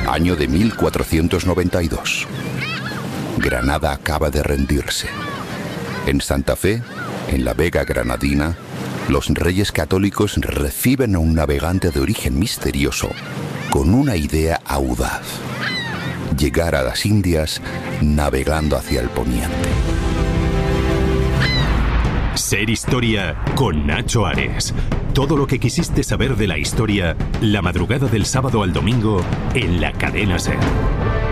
Año de 1492. Granada acaba de rendirse. En Santa Fe, en la Vega Granadina, los reyes católicos reciben a un navegante de origen misterioso con una idea audaz: llegar a las Indias navegando hacia el poniente. Ser Historia con Nacho Ares. Todo lo que quisiste saber de la historia, la madrugada del sábado al domingo en la cadena SER.